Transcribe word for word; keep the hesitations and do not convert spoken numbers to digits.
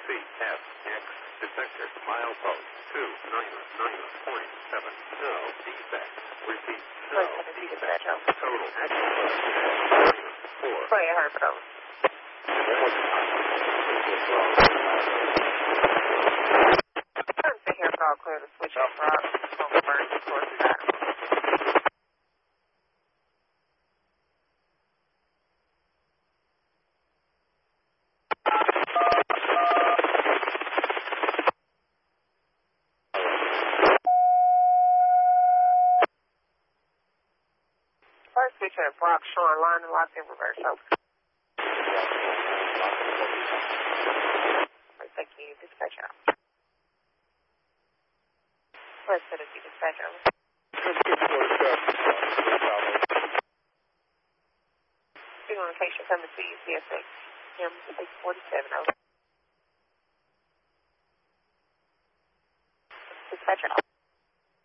C F X detector milepost two nine nine point seven. No defect. Repeat. No defect. Total actual four. Play Harpo. Turn to here, all clear to switch off rock. Smoke burns towards that. First switch at Brock Shore, line and lock in reverse. Over. Thank you, dispatcher. First set of dispatcher. Signal location coming to you, C S X M six forty-seven. Over. Dispatcher.